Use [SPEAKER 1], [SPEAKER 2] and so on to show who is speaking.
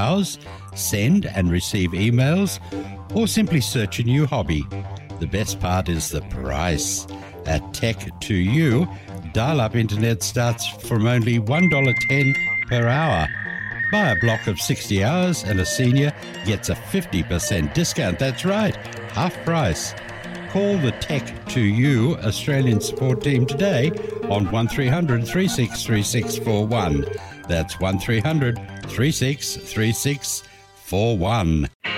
[SPEAKER 1] browse, send and receive emails, or simply search a new hobby. The best part is the price. At Tech2U, dial-up internet starts from only $1.10 per hour. Buy a block of 60 hours and a senior gets a 50% discount. That's right, half price. Call the Tech2U Australian support team today on 1300 363641. That's 1300 363641.